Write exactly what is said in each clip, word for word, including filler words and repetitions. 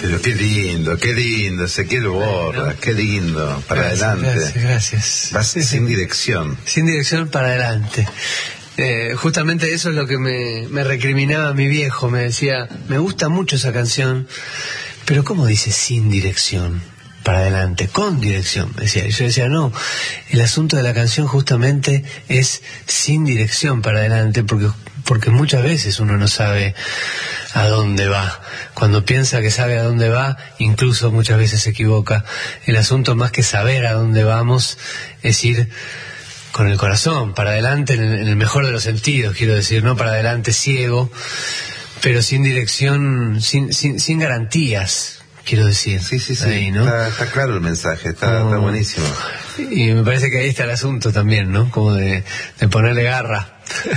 Pero qué lindo, qué lindo, Ezequiel Borra, ¿no? Qué lindo, para gracias, adelante. Gracias, gracias. Vas sí, sin sí. dirección. Sin dirección para adelante. Eh, justamente eso es lo que me, me recriminaba mi viejo, me decía, me gusta mucho esa canción, pero ¿cómo dice sin dirección para adelante? Con dirección, me decía. Y yo decía, no, el asunto de la canción justamente es sin dirección para adelante, porque, porque muchas veces uno no sabe a dónde va. Cuando piensa que sabe a dónde va, incluso muchas veces se equivoca. El asunto, más que saber a dónde vamos, es ir con el corazón para adelante, en el, en el mejor de los sentidos, quiero decir, no para adelante ciego, pero sin dirección, sin, sin, sin garantías, quiero decir. Sí, sí, sí. Ahí, ¿no? Está, está claro el mensaje, está, oh, está buenísimo. Y me parece que ahí está el asunto también, ¿no? Como de, de ponerle garra.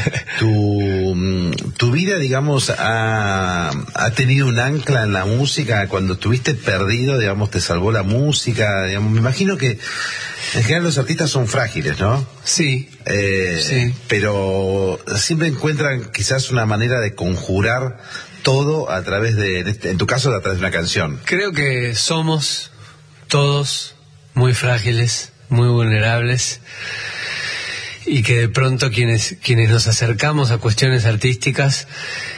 Tu, tu vida, digamos, ha, ha tenido un ancla en la música. Cuando estuviste perdido, digamos, te salvó la música, digamos. Me imagino que en general los artistas son frágiles, ¿no? Sí, eh, sí. Pero siempre encuentran quizás una manera de conjurar todo a través de, en tu caso, a través de una canción. Creo que somos todos muy frágiles, muy vulnerables, y que de pronto quienes quienes nos acercamos a cuestiones artísticas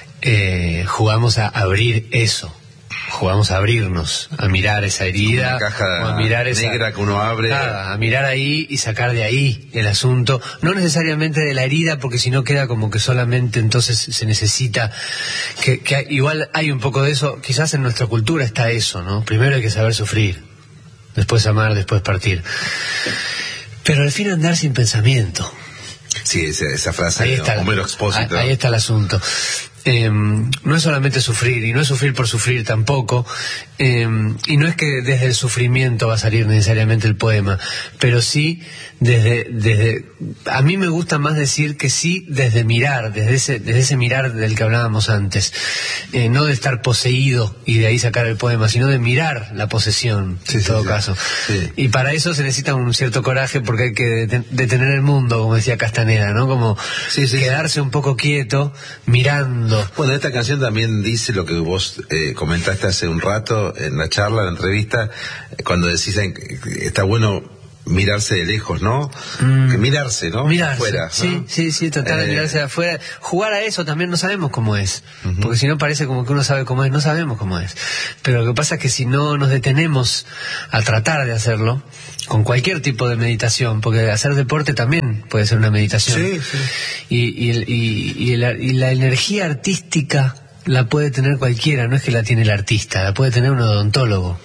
eh, jugamos a abrir eso, jugamos a abrirnos, a mirar esa herida, una caja o a mirar esa negra que uno abre, nada, a mirar ahí y sacar de ahí el asunto, no necesariamente de la herida, porque si no queda como que solamente entonces se necesita que, que igual hay un poco de eso, quizás en nuestra cultura está eso, ¿no? Primero hay que saber sufrir, después amar, después partir. Pero al fin andar sin pensamiento. Sí, esa, esa frase ahí de está, Homero Expósito. Ahí está el asunto. Eh, no es solamente sufrir, y no es sufrir por sufrir tampoco, eh, y no es que desde el sufrimiento va a salir necesariamente el poema, pero sí desde, desde a mí me gusta más decir que sí desde mirar, desde ese, desde ese mirar del que hablábamos antes, eh, no de estar poseído y de ahí sacar el poema, sino de mirar la posesión, sí, en sí, todo sí, caso. Sí. Y para eso se necesita un cierto coraje, porque hay que detener el mundo, como decía Castaneda, ¿no? Como sí, sí, quedarse sí. un poco quieto, mirando. Bueno, esta canción también dice lo que vos eh, comentaste hace un rato en la charla, en la entrevista, cuando decís eh, está bueno mirarse de lejos, ¿no? Mm. Que mirarse, ¿no? Mirarse, afuera, ¿no? sí, sí, sí, tratar eh... de mirarse de afuera. Jugar a eso también no sabemos cómo es, uh-huh. porque si no parece como que uno sabe cómo es, no sabemos cómo es. Pero lo que pasa es que si no nos detenemos a tratar de hacerlo, con cualquier tipo de meditación, porque hacer deporte también puede ser una meditación. Sí, sí. Y, y, y, y, la, y la energía artística la puede tener cualquiera, no es que la tiene el artista, la puede tener un odontólogo.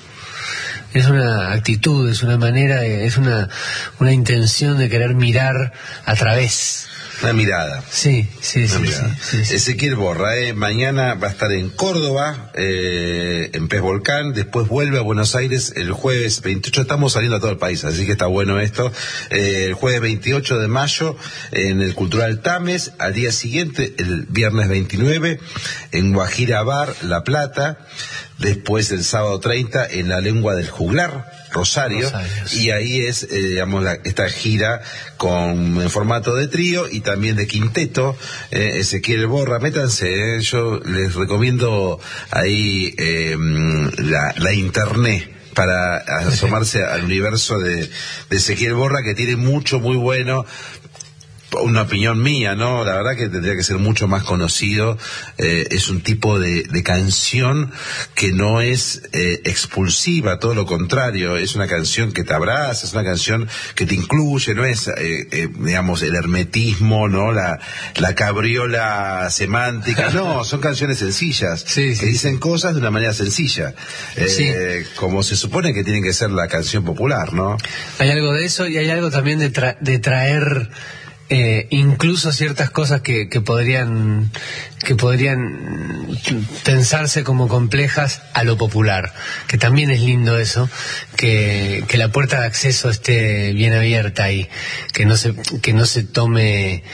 Es una actitud, es una manera, es una, una intención de querer mirar a través. Una mirada. Sí, sí, sí, sí, sí, sí. Ezequiel Borra, eh, mañana va a estar en Córdoba, eh, en Pez Volcán, después vuelve a Buenos Aires el jueves veintiocho, estamos saliendo a todo el país, así que está bueno esto, eh, el jueves veintiocho de mayo en el Cultural Tames, al día siguiente, el viernes veintinueve, en Guajira Bar, La Plata, después el sábado treinta en La Lengua del Juglar, Rosario, Rosario sí. Y ahí es, eh, digamos, la, esta gira con en formato de trío y también de quinteto. eh, Ezequiel Borra, métanse, eh, yo les recomiendo ahí eh, la, la internet para asomarse al universo de, de Ezequiel Borra, que tiene mucho muy bueno. Una opinión mía, ¿no? La verdad que tendría que ser mucho más conocido. Eh, es un tipo de, de canción que no es eh, expulsiva, todo lo contrario. Es una canción que te abraza, es una canción que te incluye, no es, eh, eh, digamos, el hermetismo, ¿no? La, la cabriola semántica. No, son canciones sencillas, sí, que sí, dicen sí. cosas de una manera sencilla. Eh, sí. Como se supone que tiene que ser la canción popular, ¿no? Hay algo de eso y hay algo también de, tra- de traer... Eh, incluso ciertas cosas que, que podrían que podrían pensarse como complejas a lo popular, que también es lindo eso, que, que la puerta de acceso esté bien abierta y que no se que no se tome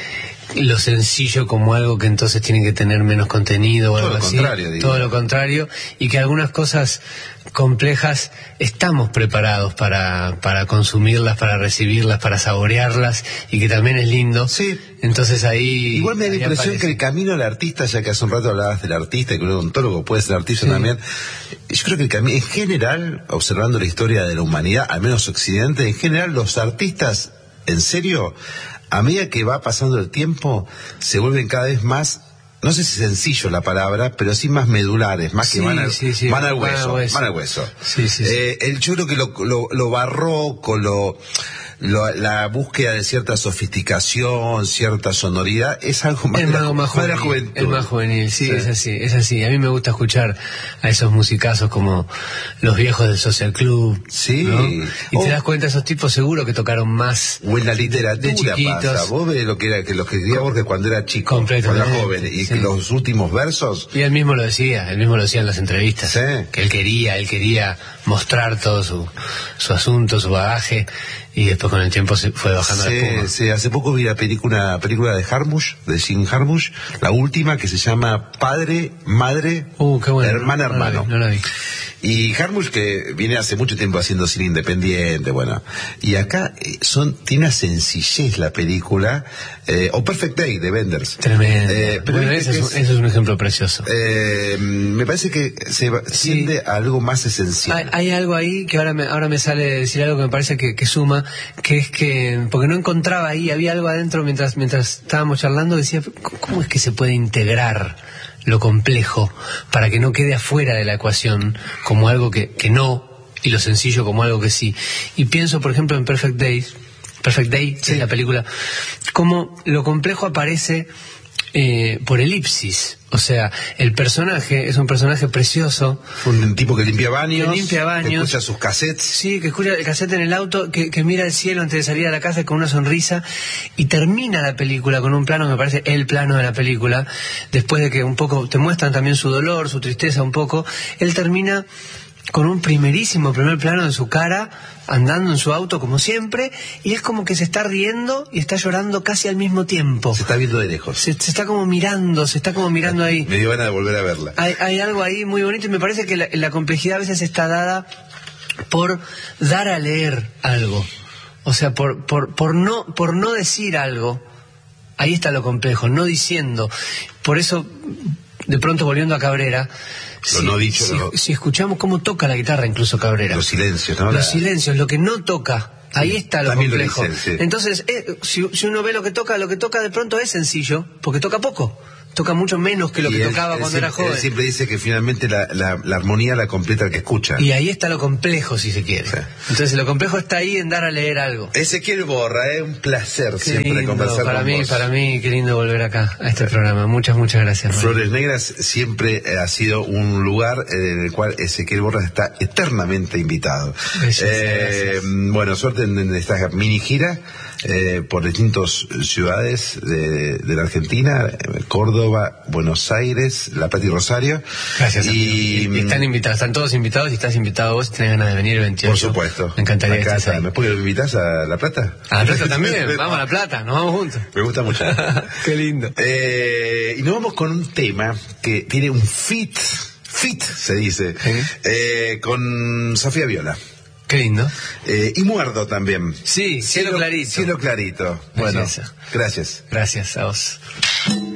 lo sencillo como algo que entonces tiene que tener menos contenido o algo así. Todo lo contrario, digo. Todo lo contrario, y que algunas cosas complejas estamos preparados para, para consumirlas, para recibirlas, para saborearlas, y que también es lindo. Sí. Entonces ahí... Igual me da la impresión aparece. que el camino del artista, ya que hace un rato hablabas del artista, y que un odontólogo puede ser artista sí. también, yo creo que el camino, en general, observando la historia de la humanidad, al menos Occidente, en general los artistas, en serio, a medida que va pasando el tiempo, se vuelven cada vez más, no sé si sencillo la palabra, pero sí más medulares, más sí, que van al, sí, sí, van al hueso, van al hueso. Van al hueso. Sí, sí, sí. Eh, el, yo creo que lo, lo, lo barroco, lo... Lo, la búsqueda de cierta sofisticación, cierta sonoridad, es algo más, el de, la, más, más de la juvenil, juventud. El más juvenil, sí, sí, es así, es así. A mí me gusta escuchar a esos musicazos como los viejos del Social Club. Sí. ¿No? Y oh. te das cuenta, esos tipos seguro que tocaron más. O en la literatura de chiquitos. Pasa. Vos ves lo que era, que lo que escribía Borges cuando era chico, cuando era joven, y sí. que los últimos versos. Y él mismo lo decía, él mismo lo decía en las entrevistas. Sí. Que él quería, él quería mostrar todo su, su asunto, su bagaje. Y después con el tiempo se fue bajando sí, la espuma. Sí, hace poco vi la película, una película de Jarmusch, de Jim Jarmusch, la última, que se llama Padre, Madre, uh, qué bueno, Hermana, no, Hermano. No la vi. No la vi. Y Jarmusch, que viene hace mucho tiempo haciendo cine independiente, bueno, y acá eh, son tiene una sencillez la película, eh, o Perfect Day de Wenders. Tremendo. Eh, pero bueno, ese es, es, eso es un ejemplo precioso. Eh, me parece que se tiende sí. a algo más esencial. Hay, hay algo ahí que ahora me, ahora me sale decir algo que me parece que, que suma, que es que, porque no encontraba ahí, había algo adentro mientras, mientras estábamos charlando, decía, ¿cómo es que se puede integrar lo complejo para que no quede afuera de la ecuación como algo que, que no, y lo sencillo como algo que sí? Y pienso, por ejemplo, en Perfect Days, Perfect Day, sí. que es la película, cómo lo complejo aparece eh, por elipsis. O sea, el personaje es un personaje precioso. Un tipo que limpia baños. Que limpia baños. Que escucha sus cassettes. Sí, que escucha el cassette en el auto, que, que mira el cielo antes de salir a la casa con una sonrisa. Y termina la película con un plano, me parece el plano de la película. Después de que un poco te muestran también su dolor, su tristeza un poco. Él termina con un primerísimo primer plano de su cara, andando en su auto como siempre, y es como que se está riendo y está llorando casi al mismo tiempo. Se está viendo de lejos. Se, se está como mirando, se está como mirando ahí. Me dio ganas de volver a verla. Hay, hay algo ahí muy bonito, y me parece que la, la complejidad a veces está dada por dar a leer algo. O sea, por, por, por, no, por no decir algo. Ahí está lo complejo, no diciendo. Por eso, de pronto volviendo a Cabrera, lo si, no dicho, si, no. si escuchamos cómo toca la guitarra incluso Cabrera, los silencios, ¿no? Los la... silencios, lo que no toca, ahí está lo También complejo. Lo dicen, sí. Entonces, eh, si, si uno ve lo que toca, lo que toca de pronto es sencillo, porque toca poco. Toca mucho menos que lo y que él, tocaba él cuando siempre, era joven. Él siempre dice que finalmente la, la, la armonía la completa el que escucha. Y ahí está lo complejo, si se quiere. Sí. Entonces lo complejo está ahí en dar a leer algo. Ezequiel Borra, es eh, un placer qué siempre lindo, conversar para con mí, vos. Para mí, qué lindo volver acá, a este sí. programa. Muchas, muchas gracias. Flores Negras siempre ha sido un lugar en el cual Ezequiel Borra está eternamente invitado. Gracias, eh, gracias. Bueno, suerte en, en esta mini gira. Eh, por distintas ciudades de, de la Argentina, Córdoba, Buenos Aires, La Plata y Rosario. Gracias. Y, y están invitados, están todos invitados, y estás invitado vos, si tenés ganas de venir el veintiocho. Por supuesto. Me encantaría Acá, que estés ahí. ¿Me puedes invitar a La Plata? A La Plata también, vamos a La Plata, nos vamos juntos. Me gusta mucho. Qué lindo. Eh, y nos vamos con un tema que tiene un fit, fit se dice, ¿sí? eh, con Sofía Viola. Qué lindo. Eh, y Muerto también. Sí, Cielo, cielo Clarito. Cielo Clarito. Bueno, gracias. Gracias a vos.